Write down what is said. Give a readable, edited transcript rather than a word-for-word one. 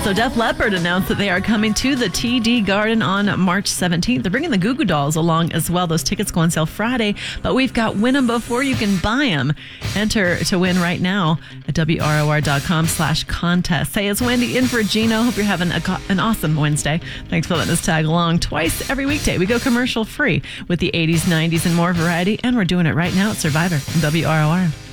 So Def Leppard announced that they are coming to the TD Garden on March 17th. They're bringing the Goo Goo Dolls along as well. Those tickets go on sale Friday, but we've got win them before you can buy them. Enter to win right now at WROR.com/contest. Hey, it's Wendy in for Gino. Hope you're having an awesome Wednesday. Thanks for letting us tag along twice every weekday. We go commercial free with the 80s, 90s, and more variety, and we're doing it right now at Survivor on WROR.